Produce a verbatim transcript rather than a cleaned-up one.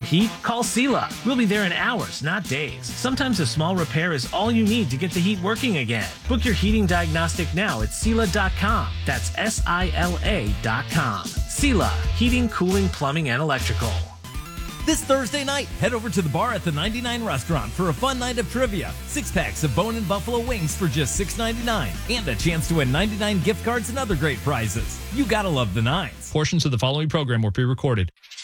Heat? Call Sela. We'll be there in hours, not days. Sometimes a small repair is all you need to get the heat working again. Book your heating diagnostic now at Sela dot com. That's S I L A dot com. Sela, heating, cooling, plumbing, and electrical. This Thursday night, head over to the bar at the ninety-nine Restaurant for a fun night of trivia. Six packs of bone and buffalo wings for just six ninety-nine. And a chance to win ninety-nine gift cards and other great prizes. You gotta love the Nines. Portions of the following program were pre-recorded.